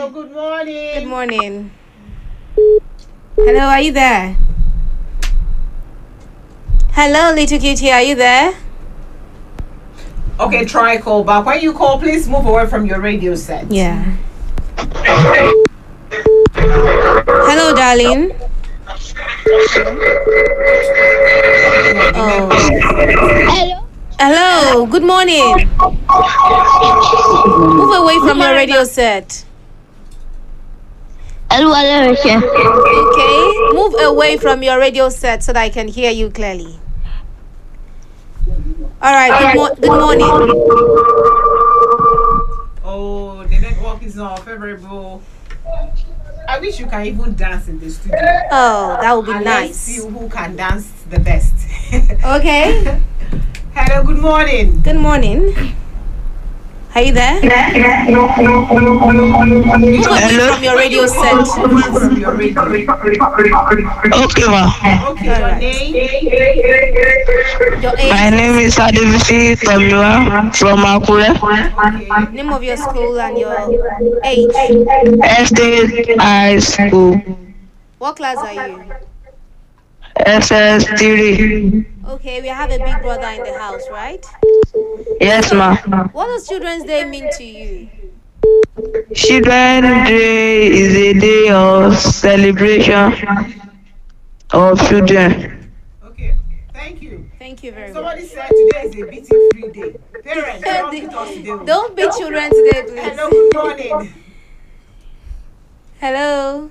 Hello, good morning. Good morning. Hello, are you there? Hello, little cutie, are you there? Okay, try call back. When you call, please move away from your radio set. Yeah. Hello, darling. Oh. Hello. Hello, good morning. Move away from your radio set. Hello. Okay, move away from your radio set so that I can hear you clearly. All right, good morning. Oh, the network is not favorable. I wish you can even dance in the studio. Oh, that would be And nice. let's see who can dance the best. Okay. Hello, good morning. Good morning. Are you there? Move away from your radio set. From your radio. Okay, ma. Okay, All your right. name? Your My age, name is Adebisi Tomiwa from Akure. Okay. name of your school, and your age. Estate High School. What class are you? SS3. Okay, we have a big brother in the house, right? Yes, ma. What does Children's Day mean to you? Children's Day is a day of celebration of children. Okay. Thank you. Thank you very much. Somebody said today is a beating free day. Parents, don't beat us today. Don't beat Children's Day, please. Hello, good morning. Hello.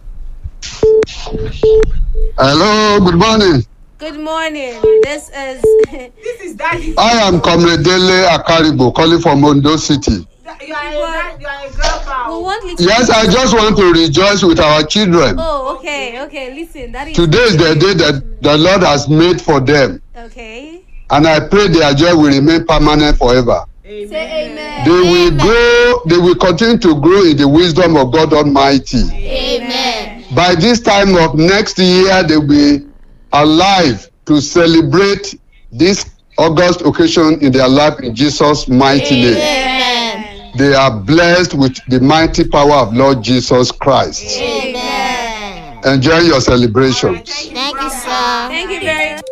Hello, good morning. Good morning. This is This is Daddy. I am Comrade Dele Akaribo, calling from Ondo City. You are a grandma. we want little. Yes, I just want to rejoice with our children. Oh, okay. Listen, that is Today is the day that the Lord has made for them, okay. and I pray their joy will remain permanent forever. Amen. Say amen. They will grow, they will continue to grow in the wisdom of God Almighty. Amen. By this time of next year, they will be alive to celebrate this August occasion in their life in Jesus' mighty name. Amen. They are blessed with the mighty power of Lord Jesus Christ. Amen. Enjoy your celebrations. Thank you, Thank you, brother. sir. Thank you very much.